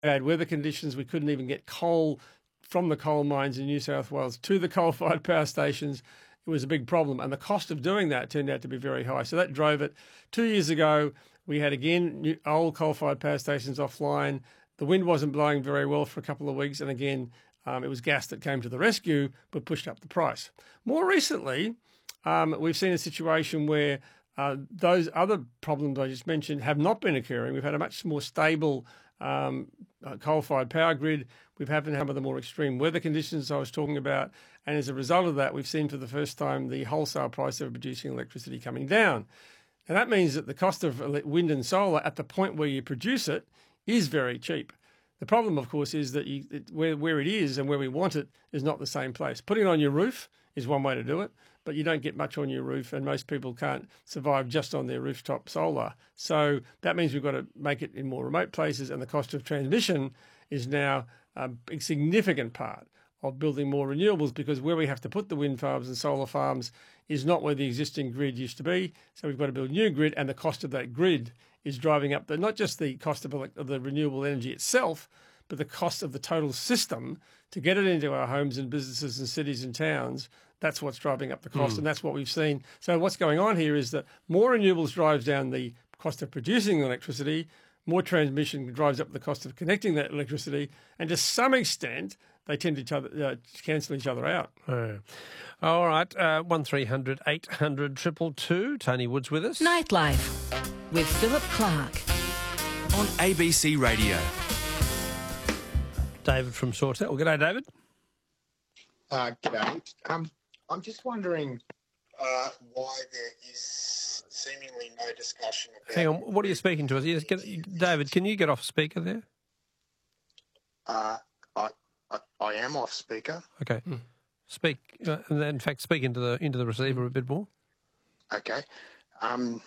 bad weather conditions. We couldn't even get coal from the coal mines in New South Wales to the coal-fired power stations. It was a big problem. And the cost of doing that turned out to be very high. So that drove it. 2 years ago, we had, again, old coal-fired power stations offline. The wind wasn't blowing very well for a couple of weeks. And again, it was gas that came to the rescue but pushed up the price. More recently, we've seen a situation where those other problems I just mentioned have not been occurring. We've had a much more stable coal-fired power grid. We've had some of the more extreme weather conditions I was talking about. And as a result of that, we've seen for the first time the wholesale price of producing electricity coming down. And that means that the cost of wind and solar at the point where you produce it is very cheap. The problem, of course, is that where it is and where we want it is not the same place. Putting it on your roof is one way to do it, but you don't get much on your roof, and most people can't survive just on their rooftop solar. So that means we've got to make it in more remote places, and the cost of transmission is now a significant part of building more renewables, because where we have to put the wind farms and solar farms is not where the existing grid used to be. So we've got to build a new grid, and the cost of that grid is driving up not just the cost of the renewable energy itself, but the cost of the total system to get it into our homes and businesses and cities and towns. That's what's driving up the cost, and that's what we've seen. So what's going on here is that more renewables drives down the cost of producing electricity, more transmission drives up the cost of connecting that electricity, and to some extent, they tend to cancel each other out. All right, 1300 800 222. Tony Wood's with us. Nightlife with Philip Clark on ABC Radio. David from Sawtell. Well, g'day, David. G'day. I'm just wondering why there is seemingly no discussion about... Hang on, what are you speaking to us? David, can you get off speaker there? I am off speaker. Okay. Speak, in fact, speak into the receiver a bit more. Okay. I'm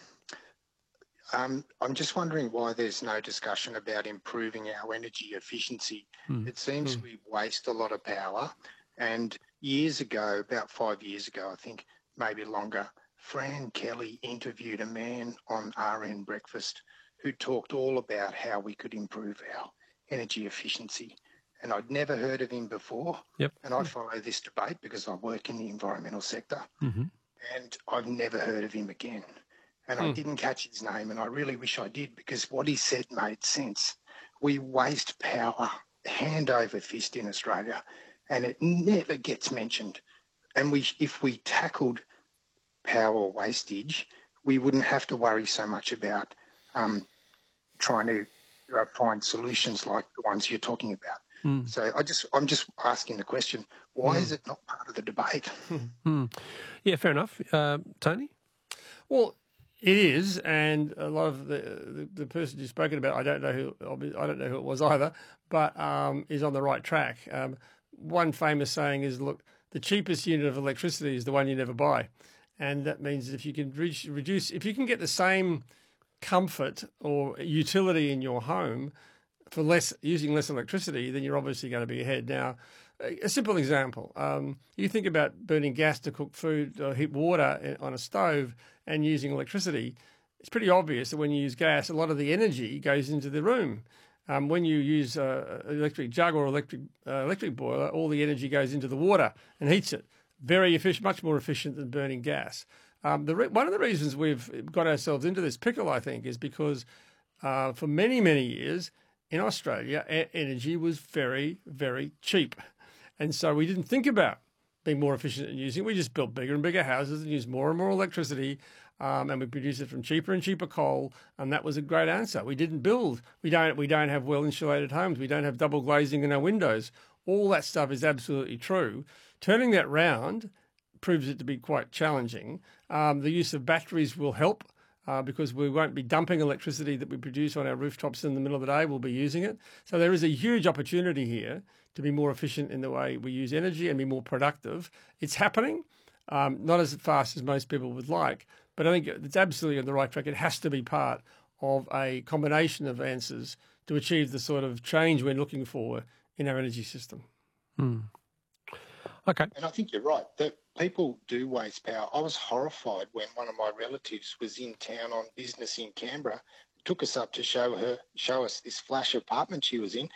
just wondering why there's no discussion about improving our energy efficiency. It seems we waste a lot of power. And years ago, about 5 years ago, I think, maybe longer, Fran Kelly interviewed a man on RN Breakfast who talked all about how we could improve our energy efficiency. And I'd never heard of him before. Yep. And I follow this debate because I work in the environmental sector. And I've never heard of him again. And I didn't catch his name, and I really wish I did, because what he said made sense. We waste power hand over fist in Australia, and it never gets mentioned. And if we tackled power wastage, we wouldn't have to worry so much about trying to find solutions like the ones you're talking about. So I'm just asking the question, why is it not part of the debate? Yeah, fair enough. Tony? Well, it is, and a lot of the person you've spoken about, I don't know who it was either, but is on the right track. One famous saying is, look, the cheapest unit of electricity is the one you never buy. And that means if you can reduce, if you can get the same comfort or utility in your home for using less electricity, then you're obviously going to be ahead. Now, a simple example, you think about burning gas to cook food or heat water on a stove and using electricity. It's pretty obvious that when you use gas, a lot of the energy goes into the room. When you use electric jug or electric boiler, all the energy goes into the water and heats it. Very efficient, much more efficient than burning gas. One of the reasons we've got ourselves into this pickle, I think, is because for many, many years in Australia, energy was very, very cheap. And so we didn't think about being more efficient in using it. We just built bigger and bigger houses and used more and more electricity, and we produced it from cheaper and cheaper coal, and that was a great answer. We didn't build. We don't have well-insulated homes. We don't have double glazing in our windows. All that stuff is absolutely true. Turning that round proves it to be quite challenging. The use of batteries will help because we won't be dumping electricity that we produce on our rooftops in the middle of the day. We'll be using it. So there is a huge opportunity here to be more efficient in the way we use energy and be more productive. It's happening, not as fast as most people would like, but I think it's absolutely on the right track. It has to be part of a combination of answers to achieve the sort of change we're looking for in our energy system. Okay. And I think you're right, that people do waste power. I was horrified when one of my relatives was in town on business in Canberra, took us up to show us this flash apartment she was in,